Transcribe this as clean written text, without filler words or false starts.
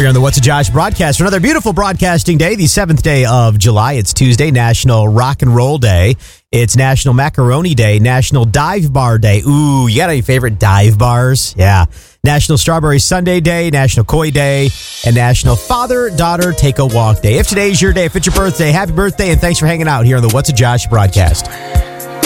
We're on the What's a Josh broadcast for another beautiful broadcasting day, the 7th day of July. It's Tuesday, National Rock and Roll Day. It's National Macaroni Day, National Dive Bar Day. Ooh, you got any favorite dive bars? Yeah. National Strawberry Sundae Day, National Koi Day, and National Father-Daughter Take a Walk Day. If today's your day, if it's your birthday, happy birthday, and thanks for hanging out here on the What's a Josh broadcast.